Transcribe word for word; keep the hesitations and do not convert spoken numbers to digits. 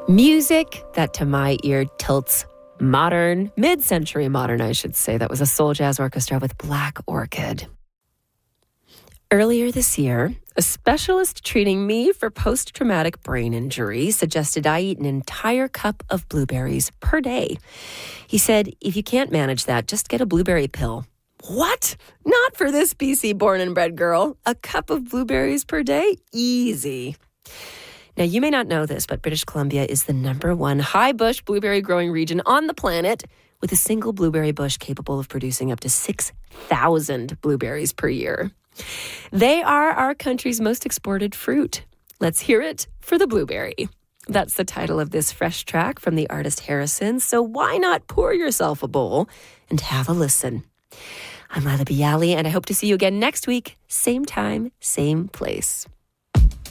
Music that to my ear tilts modern, mid-century modern, I should say. That was a soul jazz orchestra with Black Orchid. Earlier this year, a specialist treating me for post-traumatic brain injury suggested I eat an entire cup of blueberries per day. He said, if you can't manage that, just get a blueberry pill. What? Not for this B C born and bred girl. A cup of blueberries per day? Easy. Now, you may not know this, but British Columbia is the number one high bush blueberry growing region on the planet, with a single blueberry bush capable of producing up to six thousand blueberries per year. They are our country's most exported fruit. Let's hear it for the blueberry. That's the title of this fresh track from the artist Harrison, so why not pour yourself a bowl and have a listen? I'm Lila Bialy, and I hope to see you again next week, same time, same place.